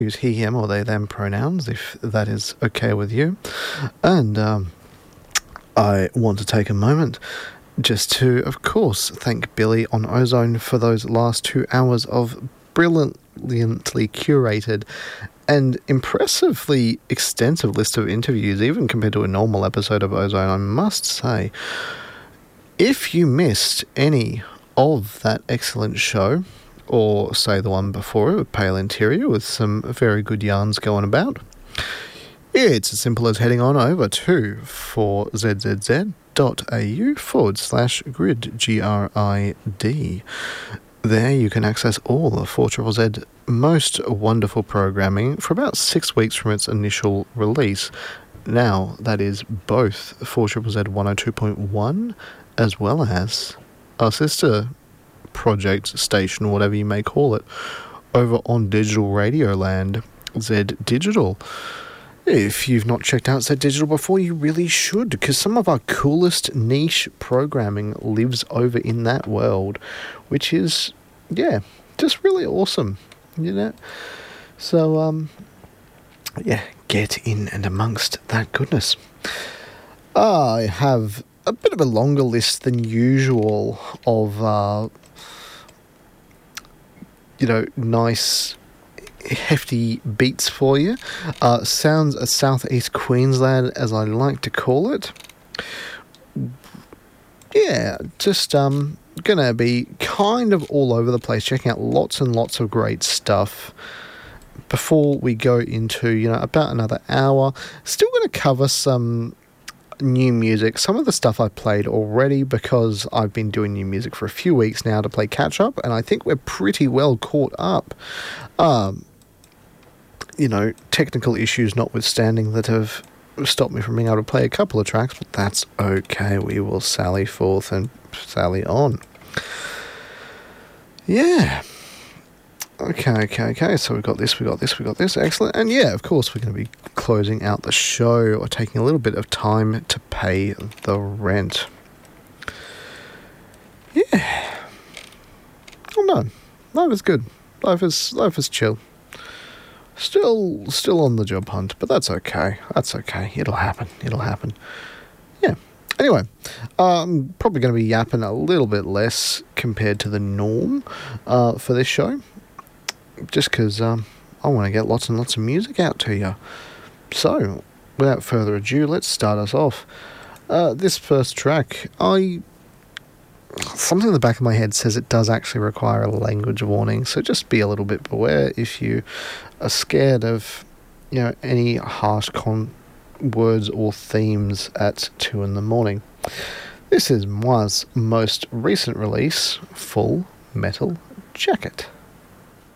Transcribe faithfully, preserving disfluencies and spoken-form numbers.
use he, him, or they, them pronouns, if that is okay with you. And um, I want to take a moment just to, of course, thank Billy on Ozone for those last two hours of brilliantly curated and impressively extensive list of interviews, even compared to a normal episode of Ozone, I must say. If you missed any of that excellent show, or say the one before it with Pale Interior with some very good yarns going about, it's as simple as heading on over to four z z z dot a u forward slash grid, G R I D. There you can access all the four Z Z Z most wonderful programming for about six weeks from its initial release. Now, that is both four Z Z Z one oh two point one as well as our sister project station, whatever you may call it, over on Digital Radio Land, Z Digital. If you've not checked out Z Digital before, you really should, because some of our coolest niche programming lives over in that world, which is, yeah, just really awesome, you know? So, um, yeah, get in and amongst that goodness. I have a bit of a longer list than usual of, uh, you know, nice, hefty beats for you. Uh, sounds of Southeast Queensland, as I like to call it. Yeah, just um, gonna be kind of all over the place, checking out lots and lots of great stuff. Before we go into, you know, about another hour, still going to cover some new music. Some of the stuff I played already, because I've been doing new music for a few weeks now to play catch up, and I think we're pretty well caught up. Um, you know, technical issues notwithstanding that have stopped me from being able to play a couple of tracks, but that's okay. We will sally forth and sally on. Yeah. Okay, okay, okay. So we've got this, we got this, we got this. Excellent. And yeah, of course, we're going to be closing out the show or taking a little bit of time to pay the rent. Yeah. Oh no. Life is good. Life is life is chill. Still still on the job hunt, but that's okay. That's okay. It'll happen. It'll happen. Yeah. Anyway, I'm probably going to be yapping a little bit less compared to the norm uh, for this show. Just because um, I want to get lots and lots of music out to you. So, without further ado, let's start us off. Uh, this first track, I... something in the back of my head says it does actually require a language warning, so just be a little bit beware if you are scared of, you know, any harsh con- words or themes at two in the morning. This is Moi's most recent release, Full Metal Jacket.